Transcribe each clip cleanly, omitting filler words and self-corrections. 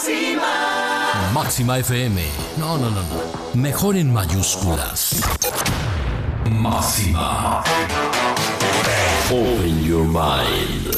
Máxima FM. No. Mejor en mayúsculas. Máxima. Open your mind.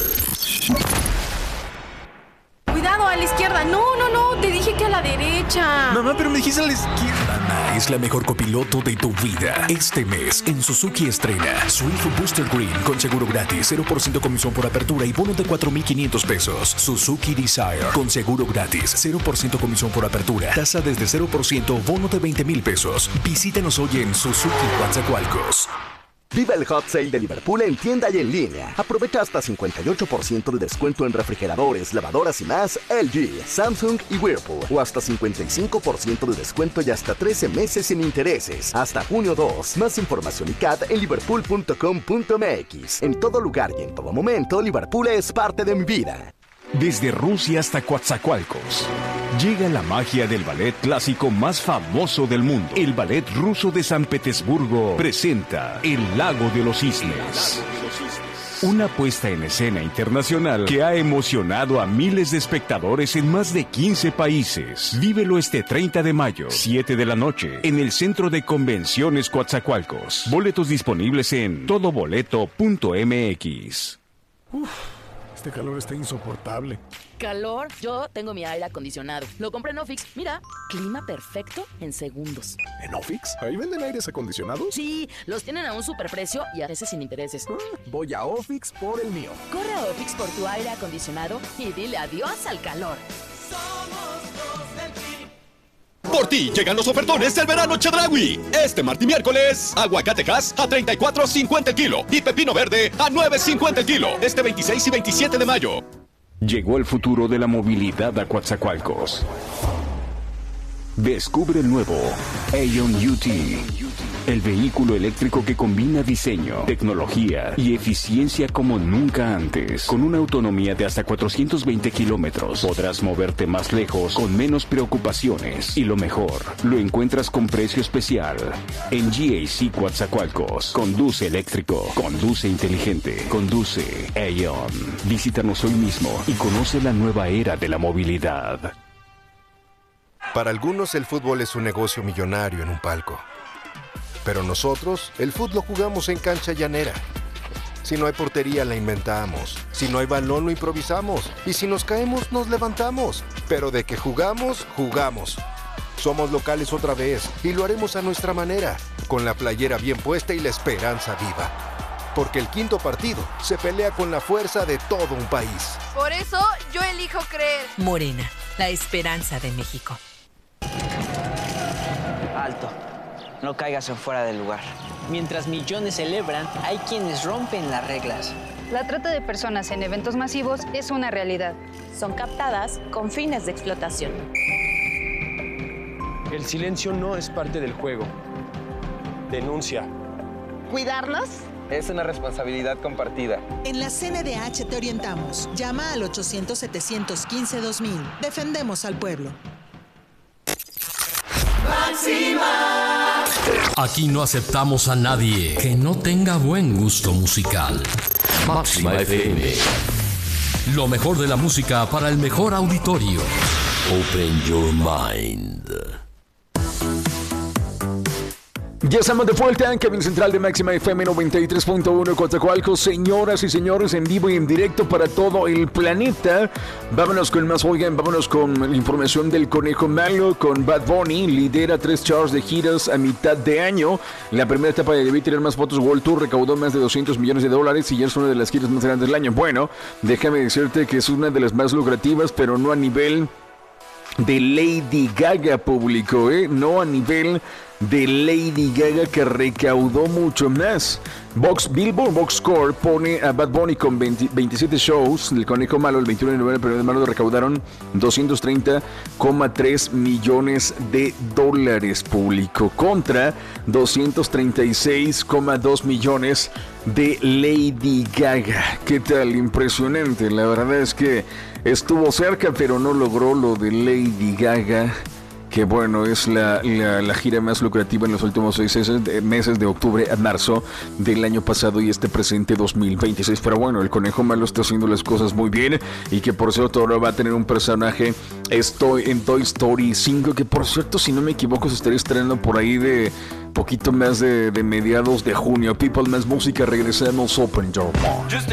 Cuidado, a la izquierda. No, te dije que a la derecha. Mamá, pero me dijiste a la izquierda. Ana es la mejor copiloto de tu vida. Este mes, en Suzuki estrena Swift Booster Green con seguro gratis, 0% comisión por apertura y bono de 4,500 pesos. Suzuki Desire con seguro gratis, 0% comisión por apertura, tasa desde 0%, bono de 20,000 pesos. Visítanos hoy en Suzuki Coatzacoalcos. Viva el Hot Sale de Liverpool en tienda y en línea. Aprovecha hasta 58% de descuento en refrigeradores, lavadoras y más LG, Samsung y Whirlpool. O hasta 55% de descuento y hasta 13 meses sin intereses. Hasta junio 2. Más información y CAD en liverpool.com.mx. En todo lugar y en todo momento, Liverpool es parte de mi vida. Desde Rusia hasta Coatzacoalcos, llega la magia del ballet clásico más famoso del mundo. El Ballet Ruso de San Petersburgo presenta El Lago de los Cisnes. Una puesta en escena internacional que ha emocionado a miles de espectadores en más de 15 países. Vívelo este 30 de mayo, 7 de la noche, en el Centro de Convenciones Coatzacoalcos. Boletos disponibles en todoboleto.mx. Este calor está insoportable. ¿Calor? Yo tengo mi aire acondicionado. Lo compré en Ofix. Mira, clima perfecto en segundos. ¿En Ofix? ¿Ahí venden aires acondicionados? Sí, los tienen a un superprecio y a veces sin intereses. Voy a Ofix por el mío. Corre a Ofix por tu aire acondicionado y dile adiós al calor. Por ti llegan los ofertones del verano Chedraui. Este martes y miércoles, aguacatejas a 34.50 el kilo y pepino verde a 9.50 el kilo. Este 26 y 27 de mayo. Llegó el futuro de la movilidad a Coatzacoalcos. Descubre el nuevo Aion UT, el vehículo eléctrico que combina diseño, tecnología y eficiencia como nunca antes. Con una autonomía de hasta 420 kilómetros, podrás moverte más lejos con menos preocupaciones. Y lo mejor, lo encuentras con precio especial en GAC Coatzacoalcos. Conduce eléctrico, conduce inteligente, conduce Aion. Visítanos hoy mismo y conoce la nueva era de la movilidad. Para algunos el fútbol es un negocio millonario en un palco. Pero nosotros, el fútbol lo jugamos en cancha llanera. Si no hay portería, la inventamos. Si no hay balón, lo improvisamos. Y si nos caemos, nos levantamos. Pero de que jugamos, jugamos. Somos locales otra vez y lo haremos a nuestra manera, con la playera bien puesta y la esperanza viva. Porque el quinto partido se pelea con la fuerza de todo un país. Por eso, yo elijo creer. Morena, la esperanza de México. Alto, no caigas en fuera del lugar. Mientras millones celebran, hay quienes rompen las reglas. La trata de personas en eventos masivos es una realidad. Son captadas con fines de explotación. El silencio no es parte del juego. Denuncia. ¿Cuidarnos? Es una responsabilidad compartida. En la CNDH te orientamos. Llama al 800-715-2000. Defendemos al pueblo. Máxima. Aquí no aceptamos a nadie que no tenga buen gusto musical. Máxima FM. Lo mejor de la música para el mejor auditorio. Open your mind. Ya estamos de vuelta en Cabina Central de Máxima FM 93.1 Coatzacoalcos. Señoras y señores, en vivo y en directo para todo el planeta. Vámonos con más, oigan, vámonos con la información del Conejo Malo. Con Bad Bunny, lidera 3 charts de giras a mitad de año. La primera etapa de Debí Tener Más Fotos World Tour recaudó más de $200 millones y ya es una de las giras más grandes del año. Bueno, déjame decirte que es una de las más lucrativas, pero no a nivel de Lady Gaga, público, no a nivel de Lady Gaga, que recaudó mucho más. Billboard Box Score pone a Bad Bunny con 27 shows del Conejo Malo el 21 de noviembre, pero de malo recaudaron $230,3 millones, público, contra $236,2 millones de Lady Gaga. ¿Qué tal? Impresionante. La verdad es que estuvo cerca, pero no logró lo de Lady Gaga, que bueno, es la gira más lucrativa en los últimos 6 meses de octubre a marzo del año pasado y este presente 2026. Pero bueno, el Conejo Malo está haciendo las cosas muy bien y que por cierto ahora va a tener un personaje en Toy Story 5, que por cierto, si no me equivoco, se estaría estrenando por ahí de poquito más de mediados de junio. People, más música, regresamos. Open Your Mind.